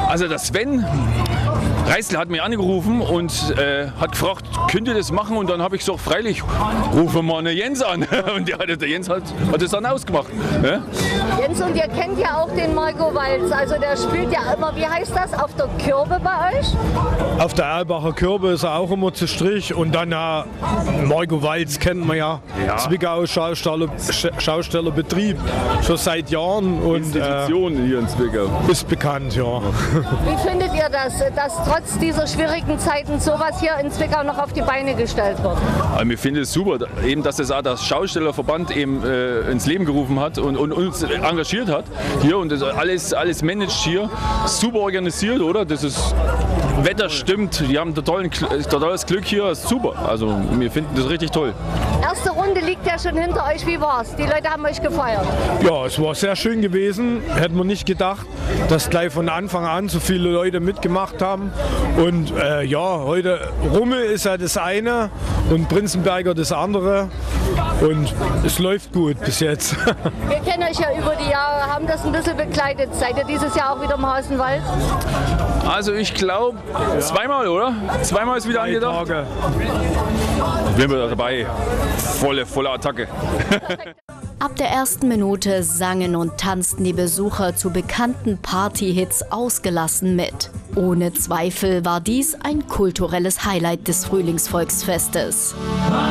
Also der Sven Reißl hat mich angerufen und hat gefragt, könnt ihr das machen? Und dann habe ich gesagt, freilich, rufen wir mal Jens an. Und der Jens hat das dann ausgemacht. Ja? Jens, und ihr kennt ja auch den Marco Walz, also der spielt ja immer, wie heißt das, auf der Kürbe bei euch? Auf der Erlbacher Kürbe ist er auch immer zu Strich und dann Marco Walz kennt man ja, Zwickau Schaustellerbetrieb schon seit Jahren und Institution hier in Zwickau. Ist bekannt, ja. Wie findet ihr das, dass trotz dieser schwierigen Zeiten sowas hier in Zwickau noch auf die Beine gestellt wird? Also, wir finden es super, eben, dass das auch das Schaustellerverband eben ins Leben gerufen hat und uns engagiert hat hier und das alles managt hier, super organisiert, oder? Das ist Wetter stimmt, die haben totales Glück hier, ist super. Also wir finden das richtig toll. Erste Runde liegt ja schon hinter euch, wie war's? Die Leute haben euch gefeiert. Ja, es war sehr schön gewesen. Hätten wir nicht gedacht, dass gleich von Anfang an so viele Leute mitgemacht haben. Und heute Rummel ist ja das eine und Prinzenberger das andere. Und es läuft gut bis jetzt. Wir kennen euch ja über die Jahre, haben das ein bisschen begleitet. Seid ihr dieses Jahr auch wieder im Hausenwald? Also ich glaube zweimal, oder? Zweimal ist wieder angedacht. Sind wir dabei. Volle Attacke. Ab der ersten Minute sangen und tanzten die Besucher zu bekannten Partyhits ausgelassen mit. Ohne Zweifel war dies ein kulturelles Highlight des Frühlingsvolksfestes.